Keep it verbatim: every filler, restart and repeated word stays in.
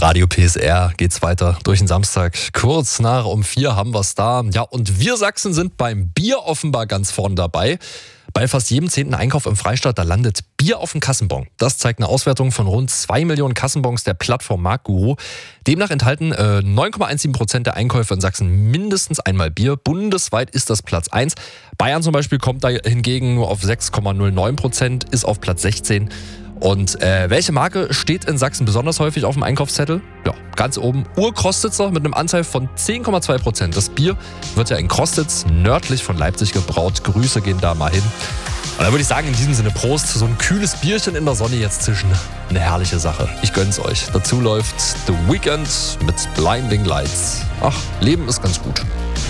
Mit Radio P S R geht's weiter durch den Samstag. Kurz nach um vier haben wir's da. Ja, und wir Sachsen sind beim Bier offenbar ganz vorn dabei. Bei fast jedem zehnten Einkauf im Freistaat, da landet Bier auf dem Kassenbon. Das zeigt eine Auswertung von rund zwei Millionen Kassenbons der Plattform Marktguru. Demnach enthalten äh, neun Komma siebzehn Prozent der Einkäufe in Sachsen mindestens einmal Bier. Bundesweit ist das Platz eins. Bayern zum Beispiel kommt da hingegen nur auf sechs Komma null neun Prozent, ist auf Platz sechzehn. Und äh, welche Marke steht in Sachsen besonders häufig auf dem Einkaufszettel? Ja, ganz oben Urkrostitzer mit einem Anteil von zehn Komma zwei Prozent. Das Bier wird ja in Krostitz, nördlich von Leipzig, gebraut. Grüße gehen da mal hin. Und da würde ich sagen, in diesem Sinne Prost. So ein kühles Bierchen in der Sonne jetzt zwischen. Eine herrliche Sache. Ich gönn's euch. Dazu läuft The Weeknd mit Blinding Lights. Ach, Leben ist ganz gut.